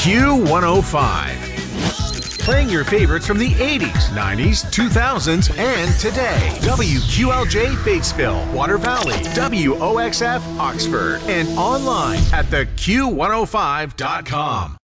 Q105. Playing your favorites from the 80s, 90s, 2000s, and today. WQLJ Batesville, Water Valley, WOXF Oxford, and online at theq105.com.